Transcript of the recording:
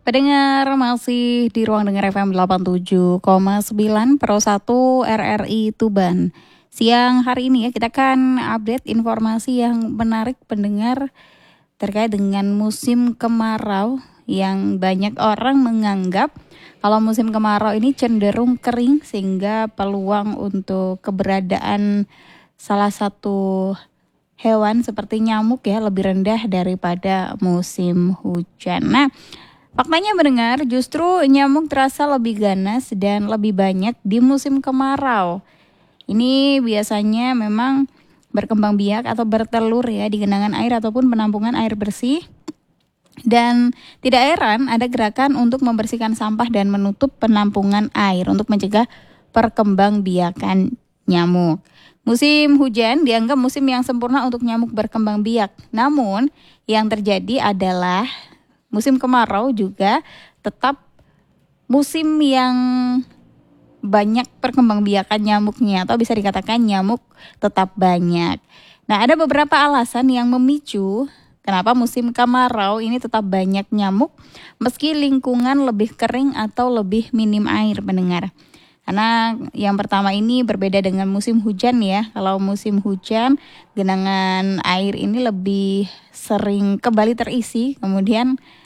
Pendengar masih di ruang dengar FM 87,9 Pro 1 RRI Tuban. Siang hari ini ya kita akan update informasi yang menarik pendengar terkait dengan musim kemarau yang banyak orang menganggap kalau musim kemarau ini cenderung kering sehingga peluang untuk keberadaan salah satu hewan seperti nyamuk ya lebih rendah daripada musim hujan. Nah, faktanya mendengar justru nyamuk terasa lebih ganas dan lebih banyak di musim kemarau. Ini biasanya memang berkembang biak atau bertelur ya di genangan air ataupun penampungan air bersih. Dan tidak heran ada gerakan untuk membersihkan sampah dan menutup penampungan air untuk mencegah perkembangbiakan nyamuk. Musim hujan dianggap musim yang sempurna untuk nyamuk berkembang biak. Namun yang terjadi adalah musim kemarau juga tetap musim yang banyak perkembangbiakan nyamuknya atau bisa dikatakan nyamuk tetap banyak. Nah, ada beberapa alasan yang memicu kenapa musim kemarau ini tetap banyak nyamuk meski lingkungan lebih kering atau lebih minim air pendengar. Karena yang pertama ini berbeda dengan musim hujan ya. Kalau musim hujan genangan air ini lebih sering kembali terisi, kemudian